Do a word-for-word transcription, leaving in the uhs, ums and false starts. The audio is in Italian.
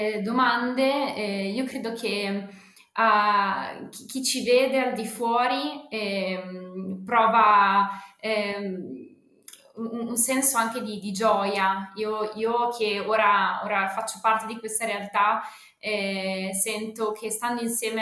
Domande, ehm, io credo che a chi chi ci vede al di fuori, ehm, prova, ehm, un un un senso anche di di gioia. Io io che ora ora faccio parte di questa realtà, ehm, sento che stando insieme